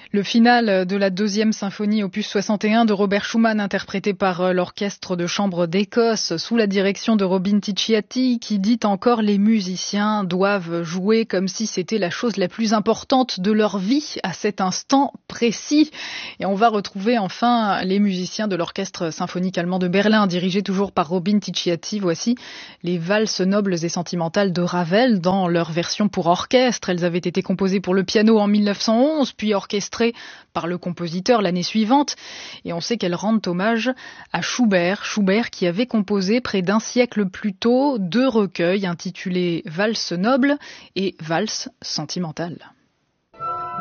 Le final de la deuxième symphonie opus 61 de Robert Schumann, interprété par l'orchestre de chambre d'Écosse sous la direction de Robin Ticciati, qui dit encore: les musiciens doivent jouer comme si c'était la chose la plus importante de leur vie à cet instant précis. Et on va retrouver enfin les musiciens de l'orchestre symphonique allemand de Berlin, dirigé toujours par Robin Ticciati. Voici les valses nobles et sentimentales de Ravel dans leur version pour orchestre. Elles avaient été composées pour le piano en 1911, puis orchestrées par le compositeur l'année suivante, et on sait qu'elles rendent hommage à Schubert qui avait composé près d'un siècle plus tôt 2 recueils intitulés Valses nobles et Valses sentimentales.